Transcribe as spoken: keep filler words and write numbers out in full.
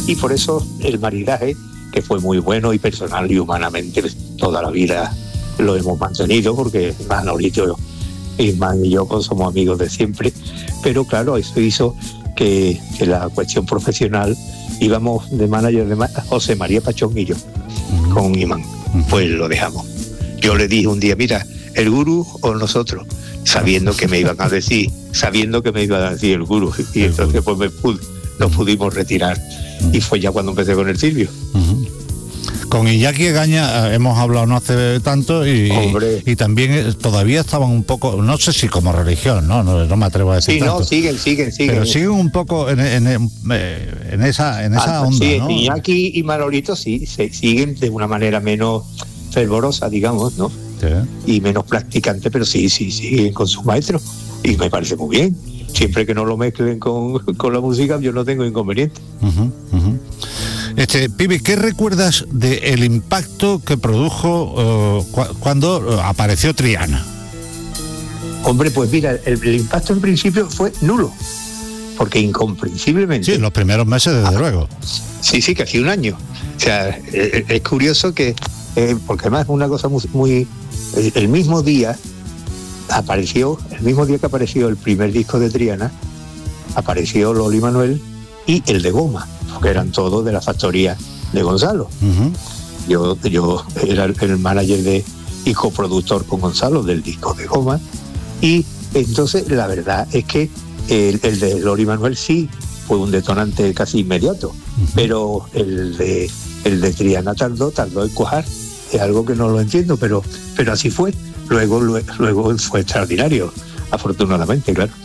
Y por eso el maridaje, que fue muy bueno y personal y humanamente toda la vida lo hemos mantenido, porque Manolito, Ismael y yo pues, somos amigos de siempre, pero claro, eso hizo que, que la cuestión profesional íbamos de manager de José María Pachón y yo, uh-huh. con Imán, uh-huh. pues lo dejamos. Yo le dije un día, mira, el gurú o nosotros, sabiendo que me iban a decir, sabiendo que me iban a decir el gurú, y el entonces gurú. pues me pude, nos pudimos retirar, uh-huh. y fue ya cuando empecé con el Silvio. Uh-huh. Con Iñaki Egaña hemos hablado no hace tanto y, y, y también todavía estaban un poco, no sé si como religión, no, no, no me atrevo a decir sí, tanto. no, siguen, siguen, siguen. Pero siguen un poco en, en, en, en esa, en esa ah, onda, sí, ¿no? Iñaki y Manolito sí, se siguen de una manera menos fervorosa, digamos, ¿no? Sí. Y menos practicante, pero sí, sí, siguen con sus maestros y me parece muy bien. Siempre que no lo mezclen con, con la música, yo no tengo inconveniente. Uh-huh, uh-huh. Este, Pibe, ¿qué recuerdas del impacto que produjo uh, cu- cuando apareció Triana? Hombre, pues mira, el, el impacto en principio fue nulo, porque incomprensiblemente... Sí, en los primeros meses, desde ah, luego. Sí, sí, casi un año. O sea, es, es curioso que, eh, porque además es una cosa muy... muy el, el mismo día apareció, el mismo día que apareció el primer disco de Triana, apareció Loli Manuel y el de Goma, que eran todos de la factoría de Gonzalo. Uh-huh. Yo, yo era el, el manager de y coproductor con Gonzalo del disco de Goma, y entonces la verdad es que el, el de Loli Manuel sí fue un detonante casi inmediato, uh-huh. pero el de el de Triana tardó, tardó en cuajar, es algo que no lo entiendo, pero, pero así fue. Luego, luego, luego fue extraordinario, afortunadamente, claro.